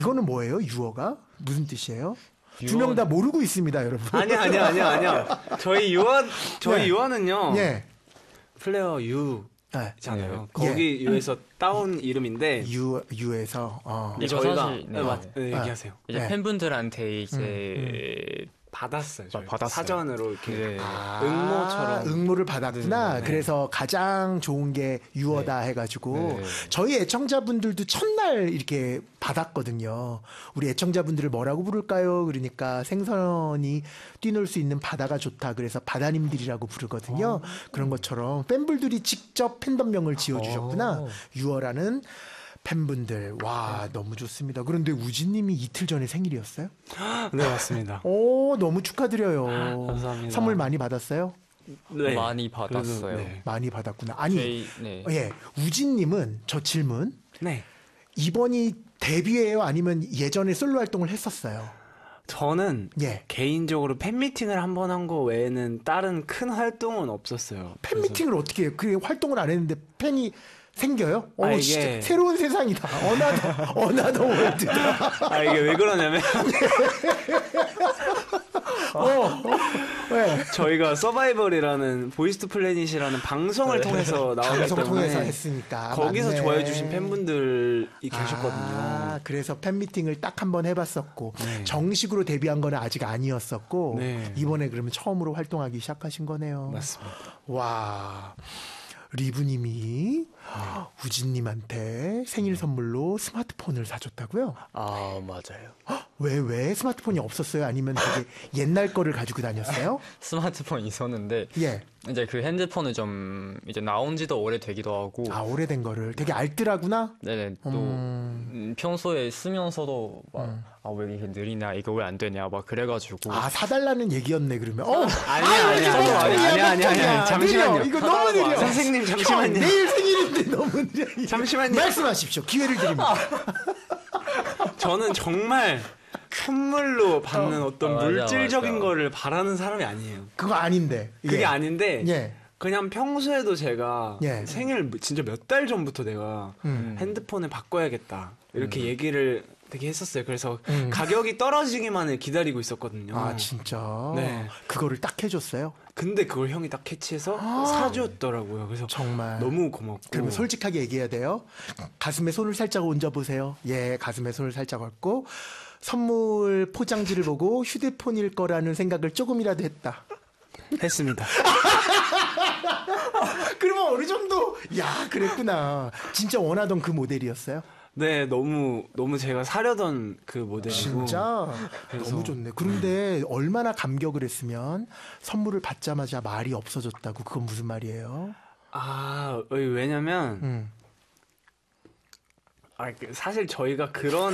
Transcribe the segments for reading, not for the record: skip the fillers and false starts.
이거는 뭐예요? 유어가? 무슨 뜻이에요? 두 명 다 모르고 있습니다, 여러분. 아니야. 저희 네. 유어는요. 예. 플레어 유잖아요. 네. 거기 유에서 따온 이름인데 유에서 이거 저희가 사실, 얘기하세요. 이제 네. 팬분들한테 이제 받았어요. 저희가. 받았어요. 사전으로 이렇게 네. 응모처럼. 응모를 받았구나. 네. 그래서 가장 좋은 게 유어다 해가지고 네. 저희 애청자분들도 첫날 이렇게 받았거든요. 우리 애청자분들을 뭐라고 부를까요? 그러니까 생선이 뛰놀 수 있는 바다가 좋다. 그래서 바다님들이라고 부르거든요. 그런 것처럼 팬분들이 직접 팬덤명을 지어주셨구나. 유어라는 팬분들. 와, 너무 좋습니다. 그런데 우진님이 이틀 전에 생일이었어요? 네, 맞습니다. 오, 너무 축하드려요. 감사합니다. 선물 많이 받았어요? 네. 많이 받았어요. 그래도, 네. 많이 받았구나. 아니, 네. 예, 우진님은 저 질문. 네. 이번이 데뷔예요? 아니면 예전에 솔로 활동을 했었어요? 저는 예. 개인적으로 팬미팅을 한 번 한 거 외에는 다른 큰 활동은 없었어요. 팬미팅을 어떻게 해요? 그 활동을 안 했는데 팬이 생겨요? 아, 이게- 진짜 새로운 세상이다. 어나더 월드다. 이게 왜 그러냐면 네. 저희가 서바이벌이라는 보이스 투 플래닛이라는 방송을 통해서 나오기 방송 때문에 통해서 했으니까. 거기서 맞네. 좋아해 주신 팬분들이 계셨거든요. 아, 그래서 팬미팅을 딱 한 번 해봤었고 네. 정식으로 데뷔한 거는 아직 아니었었고 네. 이번에 그러면 처음으로 활동하기 시작하신 거네요. 맞습니다. 와, 리브님이 우진님한테 생일 선물로 스마트폰을 사줬다고요? 아, 맞아요. 왜 스마트폰이 없었어요? 아니면 되게 옛날 거를 가지고 다녔어요? 스마트폰 있었는데 예. 이제 그 핸드폰은 좀 이제 나온 지도 오래되기도 하고 아, 오래된 거를 되게 알뜰하구나. 네네 또 평소에 쓰면서도 막 아 왜 이렇게 느리냐 이거 왜 안 되냐 막 그래가지고 아, 사달라는 얘기였네 그러면. 아니야. 잠시만요. 느려. 이거 너무 느려. 선생님, 형, 잠시만요. 내일 생일인데 너무 느려. 잠시만요. 말씀하십시오. 기회를 드립니다. 저는 정말 선물로 받는 어떤 맞아, 물질적인 맞아. 거를 바라는 사람이 아니에요. 그거 아닌데. 그게 예. 아닌데 예. 그냥 평소에도 제가 예. 생일 진짜 몇 달 전부터 내가 핸드폰을 바꿔야겠다 이렇게 얘기를 되게 했었어요. 그래서 가격이 떨어지기만을 기다리고 있었거든요. 아, 진짜. 네. 그거를 딱 해줬어요. 근데 그걸 형이 딱 캐치해서 사줬더라고요. 그래서 정말. 너무 고맙고. 그러면 솔직하게 얘기해야 돼요. 가슴에 손을 살짝 얹어보세요. 예, 가슴에 손을 살짝 얹고 선물 포장지를 보고 휴대폰일 거라는 생각을 조금이라도 했다. 했습니다. 그러면 어느 정도 야, 그랬구나. 진짜 원하던 그 모델이었어요? 네, 너무 제가 사려던 그 모델이고. 진짜 그래서- 너무 좋네. 그런데 얼마나 감격을 했으면 선물을 받자마자 말이 없어졌다고. 그건 무슨 말이에요? 왜냐면 사실 저희가 그런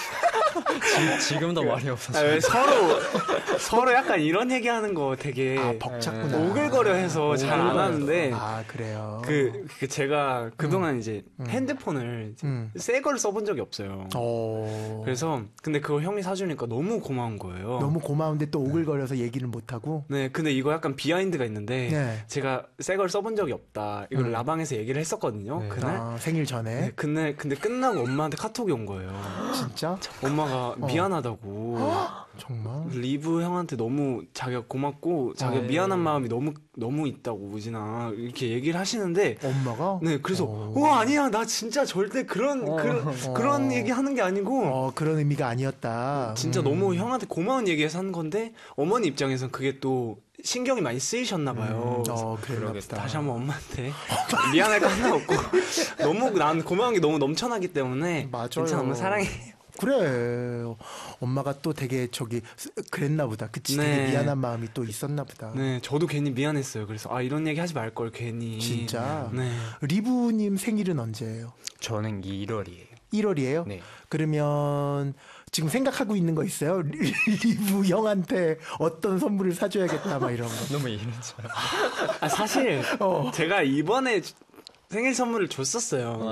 지금도 말이 없어서 왜 서로 약간 이런 얘기하는 거 되게 벅찼구나. 오글거려해서 잘 안 하는데 아, 그래요. 그 제가 그동안 이제 핸드폰을 새 걸 써본 적이 없어요. 그래서 근데 그걸 형이 사주니까 너무 고마운 거예요. 너무 고마운데 또 오글거려서 얘기를 못 하고. 네, 근데 이거 약간 비하인드가 있는데 네. 제가 새 걸 써본 적이 없다. 이걸 라방에서 얘기를 했었거든요. 네. 그날. 아, 생일 전에. 네, 근데 끝나고 엄마한테 카톡이 온 거예요. 진짜? 엄마가 미안하다고. 정말? 리브 형한테 너무 자기가 고맙고 자기가 미안한 마음이 너무 있다고 우진아 이렇게 얘기를 하시는데 엄마가? 네 그래서 아니야 나 진짜 절대 그런 얘기 하는 게 아니고 그런 의미가 아니었다. 진짜 너무 형한테 고마운 얘기해서 한 건데 어머니 입장에선 그게 또 신경이 많이 쓰이셨나 봐요. 그랬나 보다. 다시 한번 엄마한테 미안할 거 하나 없고 난 고마운 게 너무 넘쳐나기 때문에 맞아요. 괜찮아 엄마 사랑해. 그래. 엄마가 또 되게 그랬나 보다. 그치? 네. 되게 미안한 마음이 또 있었나 보다. 네, 저도 괜히 미안했어요. 그래서 이런 얘기 하지 말 걸 괜히. 진짜? 네. 리브님 생일은 언제예요? 저는 2월이에요. 1월이에요? 네. 그러면 지금 생각하고 있는 거 있어요? 리브 형한테 어떤 선물을 사줘야겠다 막 이런 거. 너무 이른처럼. 사실 제가 이번에 생일 선물을 줬었어요.